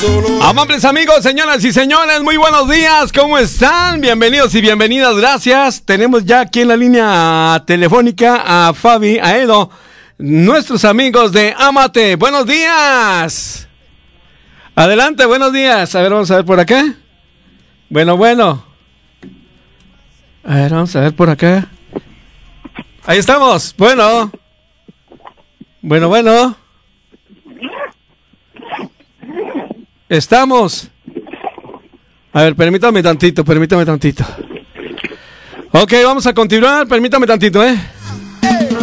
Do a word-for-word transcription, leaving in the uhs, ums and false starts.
Amables amigos, señoras y señores, muy buenos días, ¿cómo están? Bienvenidos y bienvenidas, gracias. Tenemos ya aquí en la línea telefónica a Fabi, a Edo, nuestros amigos de Amate. Buenos días. Adelante, buenos días. A ver, vamos a ver por acá. Bueno, bueno. A ver, vamos a ver por acá. Ahí estamos. Bueno. Bueno, bueno. Estamos. A ver, permítame tantito, permítame tantito. Ok, vamos a continuar, permítame tantito, ¿eh?